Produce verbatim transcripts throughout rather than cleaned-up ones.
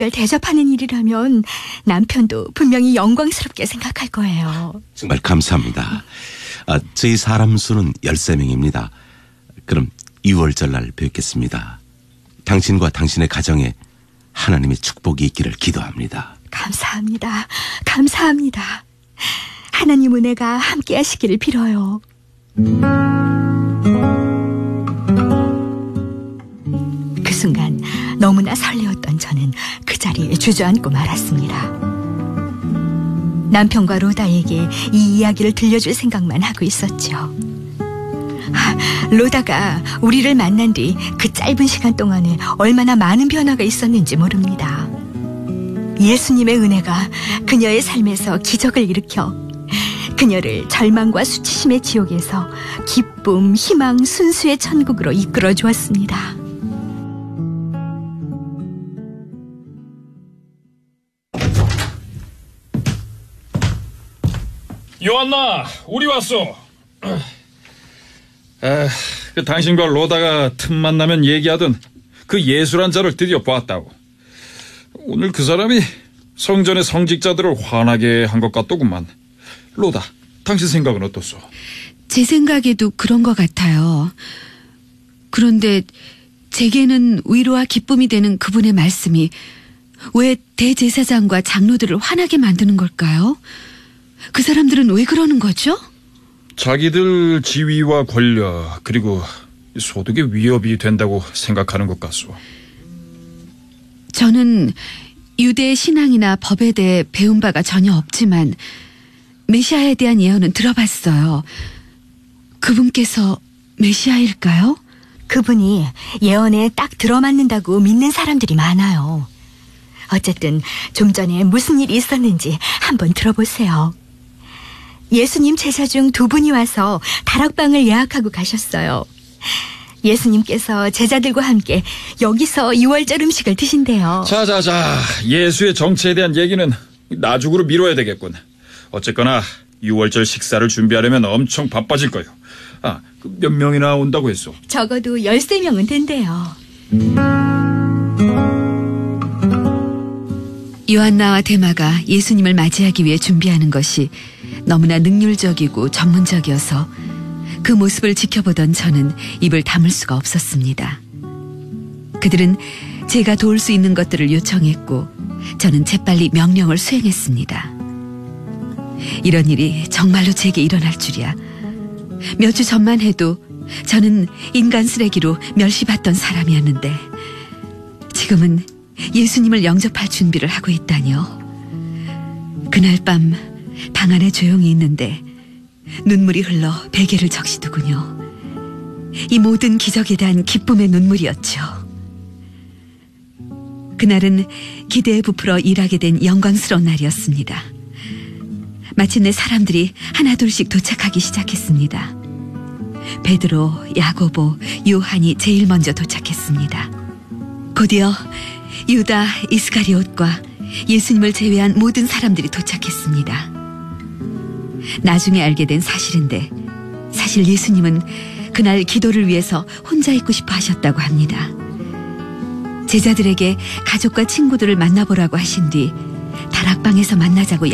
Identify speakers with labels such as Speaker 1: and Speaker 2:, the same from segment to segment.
Speaker 1: 대접하는 일이라면 남편도 분명히 영광스럽게 생각할 거예요.
Speaker 2: 정말 감사합니다. 아, 저희 사람 수는 열세 명입니다. 그럼 유월절 날 뵙겠습니다. 당신과 당신의 가정에 하나님의 축복이 있기를 기도합니다.
Speaker 1: 감사합니다. 감사합니다. 하나님 은혜가 함께 하시기를 빌어요. 그 순간 너무나 설레었던 저는 그 자리에 주저앉고 말았습니다. 남편과 로다에게 이 이야기를 들려줄 생각만 하고 있었죠. 로다가 우리를 만난 뒤 그 짧은 시간 동안에 얼마나 많은 변화가 있었는지 모릅니다. 예수님의 은혜가 그녀의 삶에서 기적을 일으켜 그녀를 절망과 수치심의 지옥에서 기쁨, 희망, 순수의 천국으로 이끌어 주었습니다.
Speaker 3: 요한나, 우리 왔어. 아, 그 당신과 로다가 틈만 나면 얘기하던 그 예수란 자를 드디어 봤다고. 오늘 그 사람이 성전의 성직자들을 화나게 한 것 같더구만. 로다, 당신 생각은 어떻소?
Speaker 4: 제 생각에도 그런 것 같아요. 그런데 제게는 위로와 기쁨이 되는 그분의 말씀이 왜 대제사장과 장로들을 화나게 만드는 걸까요? 그 사람들은 왜 그러는 거죠?
Speaker 3: 자기들 지위와 권력 그리고 소득에 위협이 된다고 생각하는 것 같소.
Speaker 4: 저는 유대의 신앙이나 법에 대해 배운 바가 전혀 없지만 메시아에 대한 예언은 들어봤어요. 그분께서 메시아일까요?
Speaker 1: 그분이 예언에 딱 들어맞는다고 믿는 사람들이 많아요. 어쨌든 좀 전에 무슨 일이 있었는지 한번 들어보세요. 예수님 제자 중 두 분이 와서 다락방을 예약하고 가셨어요. 예수님께서 제자들과 함께 여기서 유월절 음식을 드신대요.
Speaker 3: 자자자, 예수의 정체에 대한 얘기는 나중으로 미뤄야 되겠군. 어쨌거나 유월절 식사를 준비하려면 엄청 바빠질 거예요. 아, 몇 명이나 온다고 했어?
Speaker 1: 적어도 열세 명은 된대요.
Speaker 4: 요한나와 데마가 예수님을 맞이하기 위해 준비하는 것이 너무나 능률적이고 전문적이어서 그 모습을 지켜보던 저는 입을 다물 수가 없었습니다. 그들은 제가 도울 수 있는 것들을 요청했고 저는 재빨리 명령을 수행했습니다. 이런 일이 정말로 제게 일어날 줄이야. 몇 주 전만 해도 저는 인간 쓰레기로 멸시받던 사람이었는데 지금은 예수님을 영접할 준비를 하고 있다니요. 그날 밤 방 안에 조용히 있는데 눈물이 흘러 베개를 적시더군요. 이 모든 기적에 대한 기쁨의 눈물이었죠. 그날은 기대에 부풀어 일하게 된 영광스러운 날이었습니다. 마침내 사람들이 하나둘씩 도착하기 시작했습니다. 베드로, 야고보, 요한이 제일 먼저 도착했습니다. 곧이어 유다, 이스가리옷과 예수님을 제외한 모든 사람들이 도착했습니다. 나중에 알게 된 사실인데 사실 예수님은 그날 기도를 위해서 혼자 있고 싶어 하셨다고 합니다. 제자들에게 가족과 친구들을 만나보라고 하신 뒤 다락방에서 만나자고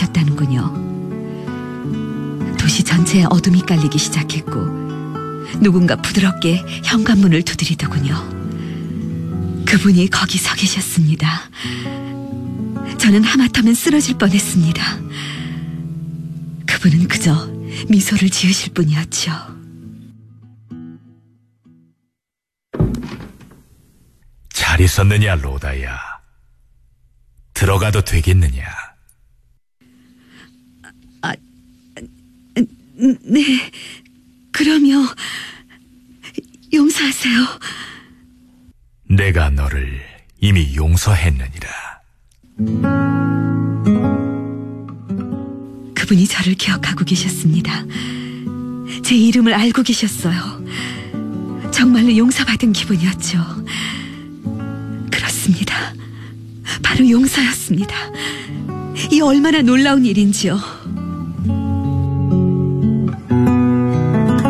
Speaker 4: 약속하셨다는군요. 도시 전체에 어둠이 깔리기 시작했고 누군가 부드럽게 현관문을 두드리더군요. 그분이 거기 서 계셨습니다. 저는 하마터면 쓰러질 뻔했습니다. 그분은 그저 미소를 지으실 뿐이었죠.
Speaker 5: 잘 있었느냐, 로다야? 들어가도 되겠느냐?
Speaker 4: 아, 네, 그럼요. 용서하세요.
Speaker 5: 내가 너를 이미 용서했느니라.
Speaker 4: 그분이 저를 기억하고 계셨습니다. 제 이름을 알고 계셨어요. 정말로 용서받은 기분이었죠. 그렇습니다. 바로 용서였습니다. 이 얼마나 놀라운 일인지요.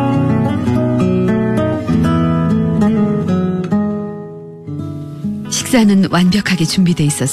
Speaker 4: 식사 식사는 완벽하게 준비돼 있었습니다.